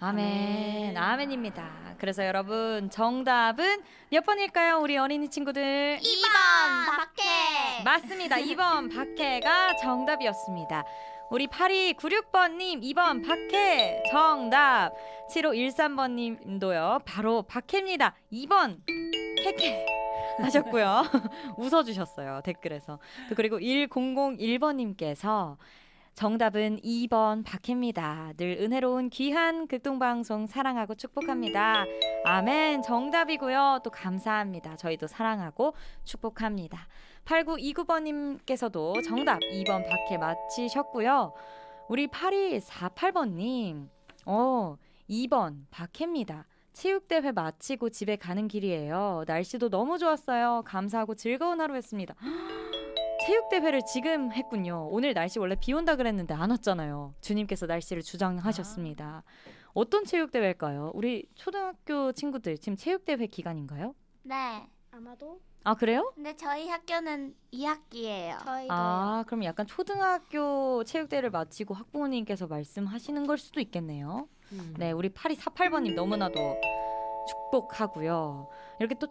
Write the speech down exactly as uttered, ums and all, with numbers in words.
아멘, 아멘입니다. 그래서 여러분 정답은 몇 번일까요? 우리 어린이 친구들. 이 번 박해. 맞습니다. 이 번 박해가 정답이었습니다. 우리 팔이구육 번님 이 번 박해 정답. 칠오일삼 번님도요. 바로 박해입니다. 이 번 캐캐 하셨고요. 웃어주셨어요. 댓글에서. 또 그리고 일공공일 번님께서 정답은 이 번 박해입니다. 늘 은혜로운 귀한 극동방송 사랑하고 축복합니다. 아멘. 정답이고요. 또 감사합니다. 저희도 사랑하고 축복합니다. 팔구이구 번님께서도 정답 이 번 박해 맞히셨고요. 우리 팔이사팔 번님 어, 이 번 박해입니다. 체육대회 마치고 집에 가는 길이에요. 날씨도 너무 좋았어요. 감사하고 즐거운 하루였습니다. 체육대회를 지금 했군요. 오늘 날씨 원래 비 온다 그랬는데 안 왔잖아요. 주님께서 날씨를 주장하셨습니다. 아. 어떤 체육대회일까요? 우리 초등학교 친구들 지금 체육대회 기간인가요? 네. 아마도. 아 그래요? 근데 저희 학교는 이 학기예요. 저희도요. 아 그럼 약간 초등학교 체육대회를 마치고 학부모님께서 말씀하시는 걸 수도 있겠네요. 음. 네, 우리 팔이사팔 번님 너무나도 축복하고요. 이렇게 또